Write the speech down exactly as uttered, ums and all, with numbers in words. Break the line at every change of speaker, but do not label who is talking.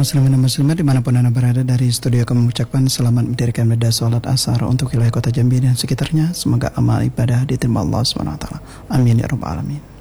muslimin dan muslimat dimanapun Anda berada, dari studio kami mengucapkan selamat mendirikan beda sholat asar untuk wilayah kota Jambi dan sekitarnya. Semoga amal ibadah diterima Allah subhanahu wa taala. Amin ya rabbal alamin.